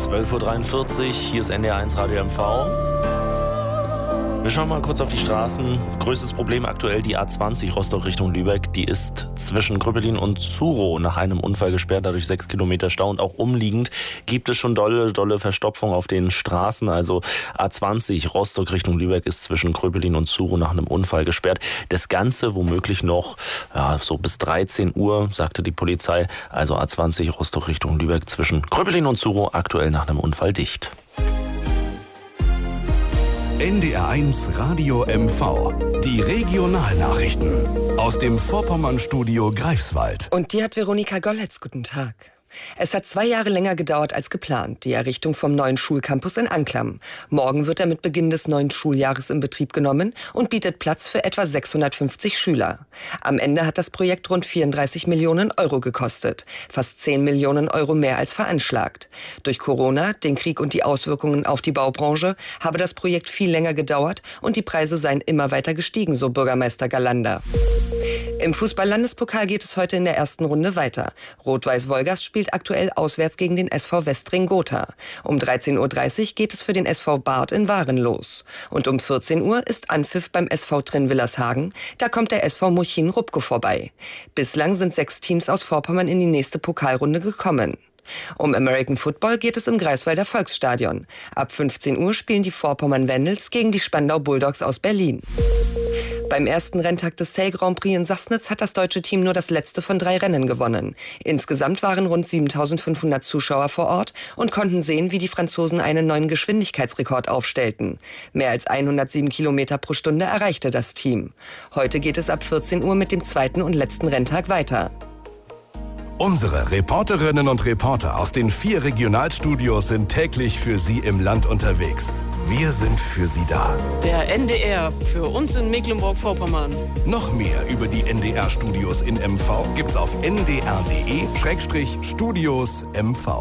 12:43 Uhr, hier ist NDR1 Radio MV. Wir schauen mal kurz auf die Straßen. Größtes Problem aktuell die A20 Rostock Richtung Lübeck. Die ist zwischen Kröpelin und Zurow nach einem Unfall gesperrt, dadurch 6 Kilometer Stau. Und auch umliegend gibt es schon dolle Verstopfung auf den Straßen. Also A20 Rostock Richtung Lübeck ist zwischen Kröpelin und Zurow nach einem Unfall gesperrt. Das Ganze womöglich noch so bis 13 Uhr, sagte die Polizei. Also A20 Rostock Richtung Lübeck zwischen Kröpelin und Zurow aktuell nach einem Unfall dicht. NDR1 Radio MV. Die Regionalnachrichten aus dem Vorpommern-Studio Greifswald. Und die hat Veronika Golletz. Guten Tag. Es hat 2 Jahre länger gedauert als geplant, die Errichtung vom neuen Schulcampus in Anklam. Morgen wird er mit Beginn des neuen Schuljahres in Betrieb genommen und bietet Platz für etwa 650 Schüler. Am Ende hat das Projekt rund 34 Millionen Euro gekostet, fast 10 Millionen Euro mehr als veranschlagt. Durch Corona, den Krieg und die Auswirkungen auf die Baubranche habe das Projekt viel länger gedauert und die Preise seien immer weiter gestiegen, so Bürgermeister Galander. Im Fußball-Landespokal geht es heute in der ersten Runde weiter. Rot-Weiß Wolgast spielt aktuell auswärts gegen den SV Westring-Gotha. Um 13:30 Uhr geht es für den SV Barth in Waren los. Und um 14 Uhr ist Anpfiff beim SV Trin-Willershagen. Da kommt der SV Muchin-Rupke vorbei. Bislang sind 6 Teams aus Vorpommern in die nächste Pokalrunde gekommen. Um American Football geht es im Greifswalder Volksstadion. Ab 15 Uhr spielen die Vorpommern Wendels gegen die Spandau Bulldogs aus Berlin. Beim ersten Renntag des Sail Grand Prix in Sassnitz hat das deutsche Team nur das letzte von 3 Rennen gewonnen. Insgesamt waren rund 7.500 Zuschauer vor Ort und konnten sehen, wie die Franzosen einen neuen Geschwindigkeitsrekord aufstellten. Mehr als 107 Kilometer pro Stunde erreichte das Team. Heute geht es ab 14 Uhr mit dem zweiten und letzten Renntag weiter. Unsere Reporterinnen und Reporter aus den 4 Regionalstudios sind täglich für Sie im Land unterwegs. Wir sind für Sie da. Der NDR für uns in Mecklenburg-Vorpommern. Noch mehr über die NDR-Studios in MV gibt's auf ndr.de/Studios MV.